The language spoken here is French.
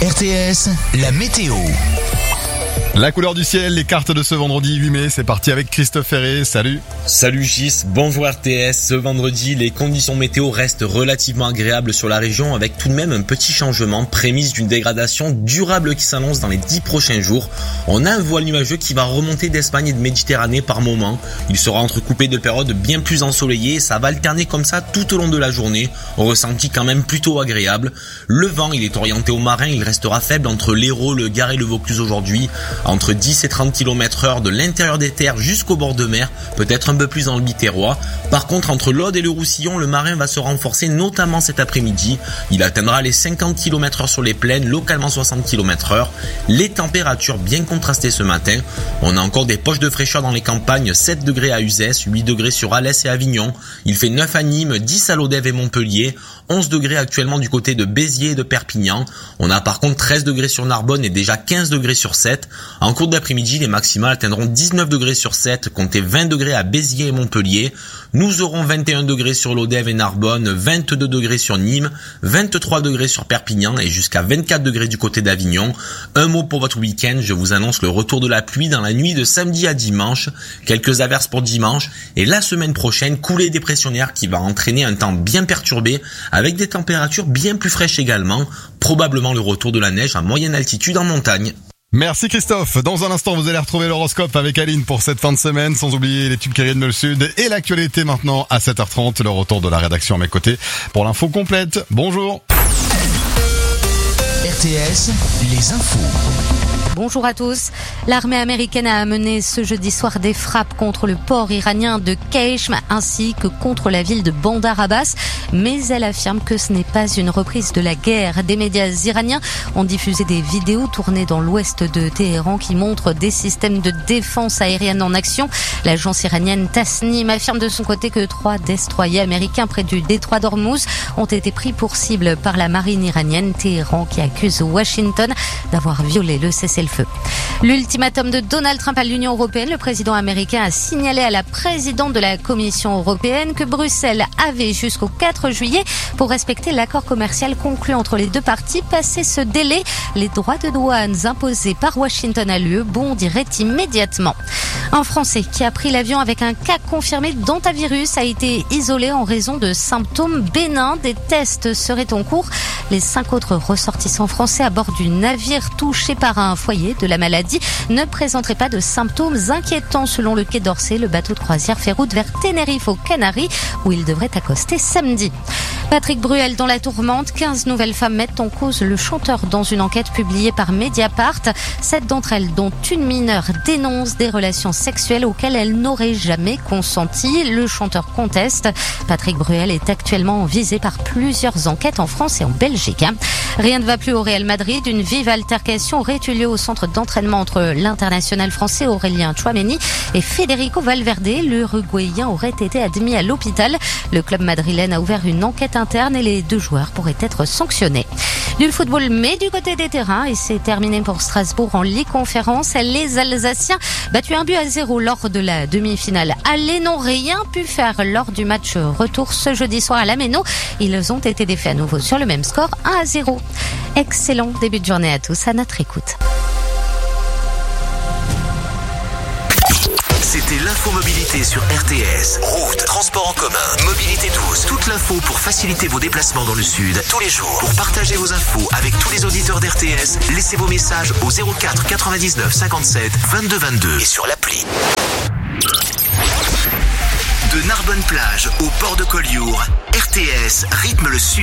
RTS, la météo. La couleur du ciel, les cartes de ce vendredi 8 mai, c'est parti avec Christophe Ferré, salut. Salut Gis, bonjour RTS. Ce vendredi, les conditions météo restent relativement agréables sur la région avec tout de même un petit changement, prémisse d'une dégradation durable qui s'annonce dans les 10 prochains jours. On a un voile nuageux qui va remonter d'Espagne et de Méditerranée par moments. Il sera entrecoupé de périodes bien plus ensoleillées et ça va alterner comme ça tout au long de la journée. Au ressenti quand même plutôt agréable. Le vent, il est orienté au marin, il restera faible entre l'Hérault, le Gard et le Vaucluse aujourd'hui. Entre 10 et 30 km/h de l'intérieur des terres jusqu'au bord de mer, peut-être un peu plus dans le Biterrois. Par contre, entre l'Aude et le Roussillon, le marin va se renforcer, notamment cet après-midi. Il atteindra les 50 km/h sur les plaines, localement 60 km/h. Les températures bien contrastées ce matin. On a encore des poches de fraîcheur dans les campagnes, 7 degrés à Uzès, 8 degrés sur Alès et Avignon. Il fait 9 à Nîmes, 10 à Lodève et Montpellier, 11 degrés actuellement du côté de Béziers et de Perpignan. On a par contre 13 degrés sur Narbonne et déjà 15 degrés sur 7. En cours d'après-midi, les maximales atteindront 19 degrés sur 7, comptez 20 degrés à Béziers et Montpellier. Nous aurons 21 degrés sur Lodève et Narbonne, 22 degrés sur Nîmes, 23 degrés sur Perpignan et jusqu'à 24 degrés du côté d'Avignon. Un mot pour votre week-end, je vous annonce le retour de la pluie dans la nuit de samedi à dimanche. Quelques averses pour dimanche et la semaine prochaine, coulée dépressionnaire qui va entraîner un temps bien perturbé avec des températures bien plus fraîches également. Probablement le retour de la neige à moyenne altitude en montagne. Merci Christophe. Dans un instant, vous allez retrouver l'horoscope avec Aline pour cette fin de semaine, sans oublier les tubes qui rythment le sud et l'actualité maintenant à 7h30, le retour de la rédaction à mes côtés pour l'info complète. Bonjour. RTS, les infos. Bonjour à tous. L'armée américaine a mené ce jeudi soir des frappes contre le port iranien de Keishm ainsi que contre la ville de Bandar Abbas. Mais elle affirme que ce n'est pas une reprise de la guerre. Des médias iraniens ont diffusé des vidéos tournées dans l'ouest de Téhéran qui montrent des systèmes de défense aérienne en action. L'agence iranienne Tasnim affirme de son côté que 3 destroyers américains près du détroit d'Ormuz ont été pris pour cible par la marine iranienne. Téhéran qui accuse Washington d'avoir violé le cessez-le-feu. L'ultimatum de Donald Trump à l'Union européenne, le président américain a signalé à la présidente de la Commission européenne que Bruxelles avait jusqu'au 4 juillet pour respecter l'accord commercial conclu entre les deux parties. Passé ce délai, les droits de douane imposés par Washington à l'UE bondiraient immédiatement. Un Français qui a pris l'avion avec un cas confirmé d'hantavirus a été isolé en raison de symptômes bénins. Des tests seraient en cours. Les 5 autres ressortissants français à bord du navire touché par un foyer de la maladie ne présenteraient pas de symptômes inquiétants. Selon le Quai d'Orsay, le bateau de croisière fait route vers Tenerife aux Canaries où il devrait accoster samedi. Patrick Bruel dans la tourmente. 15 nouvelles femmes mettent en cause le chanteur dans une enquête publiée par Mediapart. 7 d'entre elles, dont une mineure, dénoncent des relations sexuelles auxquelles elles n'auraient jamais consenti. Le chanteur conteste. Patrick Bruel est actuellement visé par plusieurs enquêtes en France et en Belgique. Rien ne va plus au Real Madrid. Une vive altercation aurait eu lieu au centre d'entraînement entre l'international français Aurélien Tchouaméni et Federico Valverde. L'Uruguayen aurait été admis à l'hôpital. Le club madrilène a ouvert une enquête interne et les 2 joueurs pourraient être sanctionnés. Du football, mais du côté des terrains, et c'est terminé pour Strasbourg en Ligue Conférence. Les Alsaciens battus 1-0 lors de la demi-finale. Allez, n'ont rien pu faire lors du match retour ce jeudi soir à la Méno. Ils ont été défaits à nouveau sur le même score, 1-0. Excellent début de journée à tous, à notre écoute. C'était l'infomobilité sur RTS. Route, transport en commun, mobilité douce. Toute l'info pour faciliter vos déplacements dans le sud tous les jours. Pour partager vos infos avec tous les auditeurs d'RTS, laissez vos messages au 04 99 57 22 22 et sur l'appli. De Narbonne-Plage au port de Collioure, RTS rythme le sud.